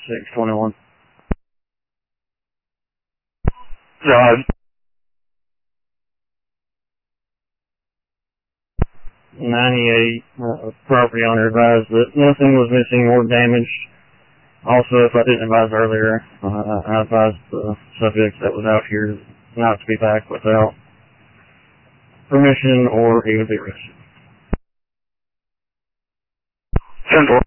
621. Rod. 98, property owner advised that nothing was missing or damaged. Also, if I didn't advise earlier, I advised the subject that was out here not to be back without permission or he would be arrested. 10-4.